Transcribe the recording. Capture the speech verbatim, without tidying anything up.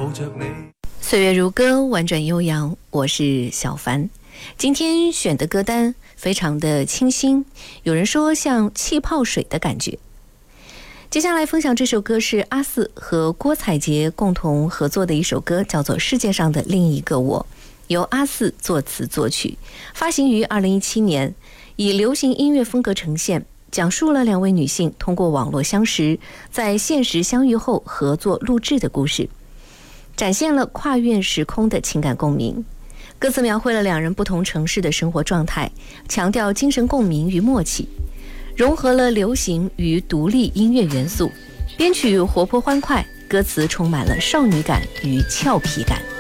抱着你。 岁月如歌，婉转悠扬，我是小凡。今天选的歌单非常的清新，有人说像气泡水的感觉。接下来分享这首歌是阿肆和郭采洁共同合作的一首歌，叫做《世界上的另一个我》，由阿肆作词作曲，发行于二零一七年，以流行音乐风格呈现，讲述了两位女性通过网络相识，在现实相遇后合作录制的故事，展现了跨越时空的情感共鸣。歌词描绘了两人不同城市的生活状态，强调精神共鸣与默契，融合了流行与独立音乐元素，编曲活泼欢快，歌词充满了少女感与俏皮感。